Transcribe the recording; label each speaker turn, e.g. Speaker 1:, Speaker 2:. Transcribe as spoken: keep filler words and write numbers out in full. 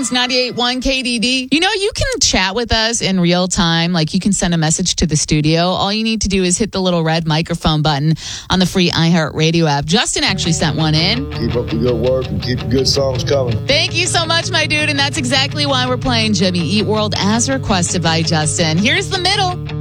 Speaker 1: Friends, ninety-eight point one K D D. You know, you can chat with us in real time. Like, you can send a message to the studio. All you need to do is hit the little red microphone button on the free iHeartRadio app. Justin actually sent one in.
Speaker 2: Keep up the good work and keep the good songs coming.
Speaker 1: Thank you so much, my dude. And that's exactly why we're playing Jimmy Eat World as requested by Justin. Here's the middle.